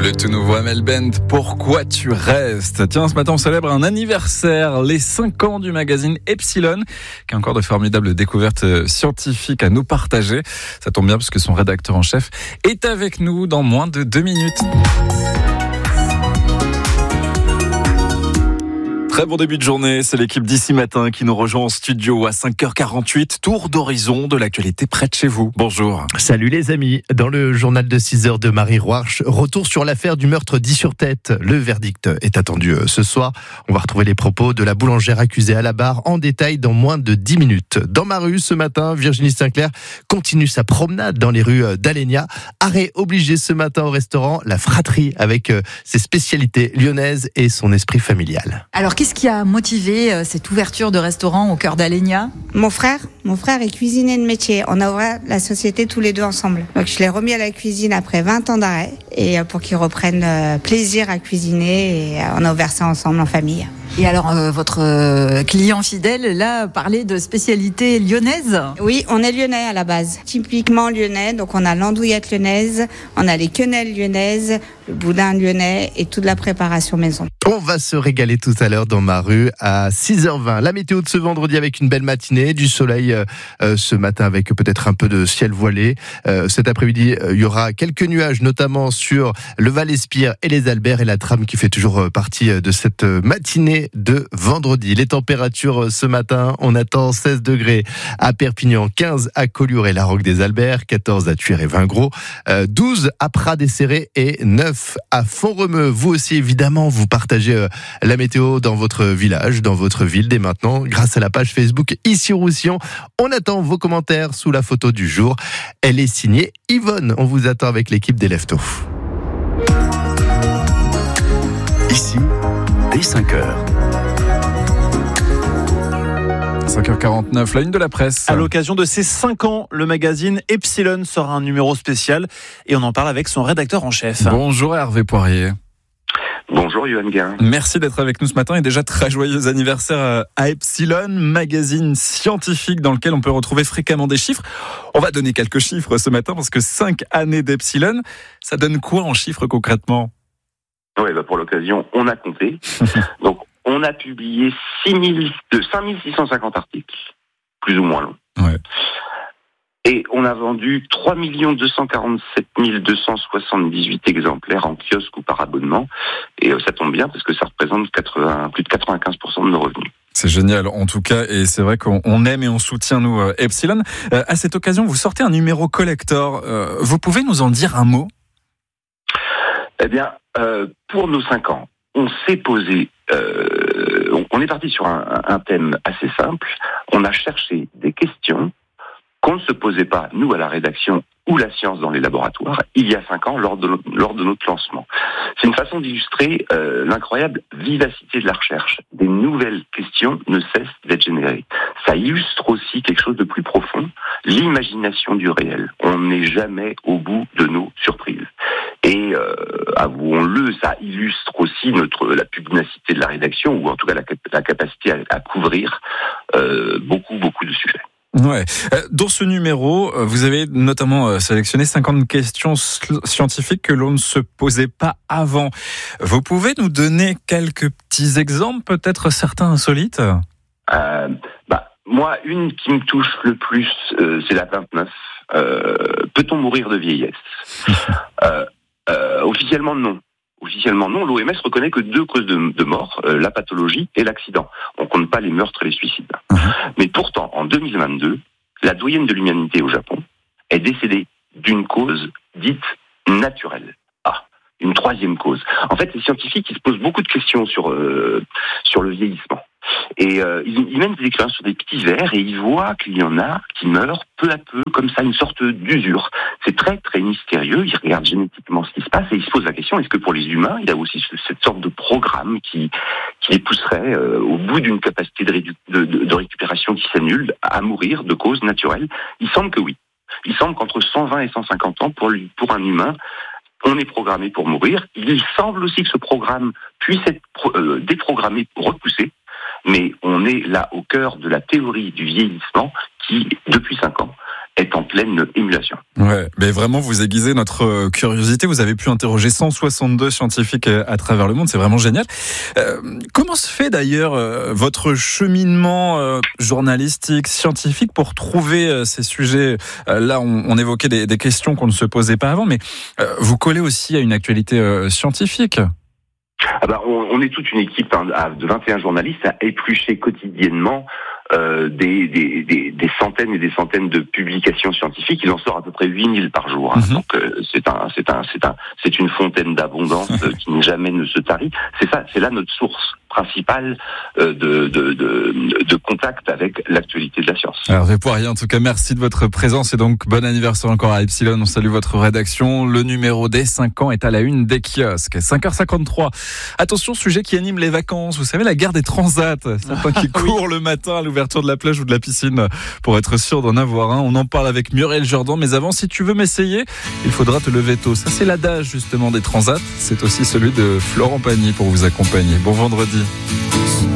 Le tout nouveau Amel Bent, Pourquoi tu restes? Tiens, ce matin, on célèbre un anniversaire, les 5 ans du magazine Epsilon, qui a encore de formidables découvertes scientifiques à nous partager. Ça tombe bien parce que son rédacteur en chef est avec nous dans moins de 2 minutes. Très bon début de journée, c'est l'équipe d'ici matin qui nous rejoint en studio à 5h48. Tour d'horizon de l'actualité près de chez vous. Bonjour. Salut les amis. Dans le journal de 6h de Marie Roarch, retour sur l'affaire du meurtre d'Is-sur-Tête. Le verdict est attendu ce soir. On va retrouver les propos de la boulangère accusée à la barre en détail dans moins de 10 minutes. Dans ma rue ce matin, Virginie Sinclair continue sa promenade dans les rues d'Alenia. Arrêt obligé ce matin au restaurant La Fratrie avec ses spécialités lyonnaises et son esprit familial. Alors, qu'est-ce qui a motivé cette ouverture de restaurant au cœur d'Alenia ? Mon frère est cuisinier de métier. On a ouvert la société tous les deux ensemble. Donc je l'ai remis à la cuisine après 20 ans d'arrêt et pour qu'il reprenne plaisir à cuisiner et on a ouvert ça ensemble en famille. Et alors, votre client fidèle, là, parlait de spécialités lyonnaises ? Oui, on est lyonnais à la base. Typiquement lyonnais, donc on a l'andouillette lyonnaise, on a les quenelles lyonnaises, le boudin lyonnais et toute la préparation maison. On va se régaler tout à l'heure dans ma rue à 6h20. La météo de ce vendredi avec une belle matinée, du soleil ce matin avec peut-être un peu de ciel voilé. Cet après-midi, il y aura quelques nuages, notamment sur le Val-Espire et les Alberts et la Trame qui fait toujours partie de cette matinée de vendredi. Les températures ce matin, on attend 16 degrés à Perpignan, 15 à Collioure et la Roque des Alberts, 14 à Tuire et Vingros, 12 à Prat-des-Serrés et 9 à Font-Romeu. Vous aussi, évidemment, vous partagez la météo dans votre village, dans votre ville dès maintenant, grâce à la page Facebook Ici Roussillon. On attend vos commentaires sous la photo du jour. Elle est signée Yvonne. On vous attend avec l'équipe des Leftos. Ici, dès 5h. 5h49, la une de la presse. À l'occasion de ses 5 ans, le magazine Epsilon sort un numéro spécial et on en parle avec son rédacteur en chef. Bonjour Hervé Poirier. Bonjour Yohann Guin. Merci d'être avec nous ce matin et déjà très joyeux anniversaire à Epsilon, magazine scientifique dans lequel on peut retrouver fréquemment des chiffres. On va donner quelques chiffres ce matin parce que 5 années d'Epsilon, ça donne quoi en chiffres concrètement ? Oui, pour l'occasion, on a compté. Donc, on a publié 5650 articles, plus ou moins longs. Ouais. Et on a vendu 3 247 278 exemplaires en kiosque ou par abonnement. Et ça tombe bien parce que ça représente plus de 95% de nos revenus. C'est génial en tout cas et c'est vrai qu'on aime et on soutient nous Epsilon. À cette occasion, vous sortez un numéro collector. Vous pouvez nous en dire un mot ? Eh bien, pour nos 5 ans, on s'est posé... on est parti sur un thème assez simple. On a cherché des questions qu'on ne se posait pas, nous, à la rédaction ou la science dans les laboratoires, il y a 5 ans, lors de notre lancement. C'est une façon d'illustrer l'incroyable vivacité de la recherche. Des nouvelles questions ne cessent d'être générées. Ça illustre aussi quelque chose de plus profond, l'imagination du réel. On n'est jamais au bout de nos surprises. Et avouons-le, ça illustre aussi la pugnacité de la rédaction, ou en tout cas la capacité à couvrir beaucoup de sujets. Ouais. Dans ce numéro, vous avez notamment sélectionné 50 questions scientifiques que l'on ne se posait pas avant. Vous pouvez nous donner quelques petits exemples, peut-être certains insolites ? Moi, une qui me touche le plus, c'est la 29. Peut-on mourir de vieillesse ? Officiellement, non. L'OMS reconnaît que 2 causes de mort, la pathologie et l'accident. On compte pas les meurtres et les suicides. Mais pourtant, en 2022, la doyenne de l'humanité au Japon est décédée d'une cause dite naturelle. Une 3e cause. En fait, les scientifiques, ils se posent beaucoup de questions sur le vieillissement. Et ils mènent des expériences sur des petits vers et ils voient qu'il y en a qui meurent peu à peu, comme ça, une sorte d'usure. C'est très, très mystérieux. Ils regardent génétiquement ce qui se passe et ils se posent la question, est-ce que pour les humains, il y a aussi cette sorte de programme qui les pousserait, au bout d'une capacité de récupération qui s'annule, à mourir de causes naturelles ? Il semble que oui. Il semble qu'entre 120 et 150 ans, pour un humain, on est programmé pour mourir. Il semble aussi que ce programme puisse être déprogrammé, repoussé. Mais on est là au cœur de la théorie du vieillissement qui, depuis 5 ans, est en pleine émulation. Ouais, mais vraiment, vous aiguisez notre curiosité. Vous avez pu interroger 162 scientifiques à travers le monde. C'est vraiment génial. Comment se fait d'ailleurs votre cheminement journalistique, scientifique pour trouver ces sujets? Là, on évoquait des questions qu'on ne se posait pas avant, mais vous collez aussi à une actualité scientifique. On est toute une équipe de 21 journalistes à éplucher quotidiennement des centaines et des centaines de publications scientifiques. Il en sort à peu près 8000 par jour. Donc c'est une fontaine d'abondance qui jamais ne se tarit. C'est là notre source principale de contact avec l'actualité de la science. Alors Poirier, en tout cas, merci de votre présence et donc bon anniversaire encore à Epsilon. On salue votre rédaction. Le numéro des 5 ans est à la une des kiosques. 5h53. Attention, sujet qui anime les vacances. Vous savez, la guerre des transats. Certains qui courent le matin à l'ouverture de la plage ou de la piscine pour être sûr d'en avoir un. On en parle avec Muriel Jourdan. Mais avant, si tu veux m'essayer, il faudra te lever tôt. Ça, c'est l'adage justement des transats. C'est aussi celui de Florent Pagny pour vous accompagner. Bon vendredi.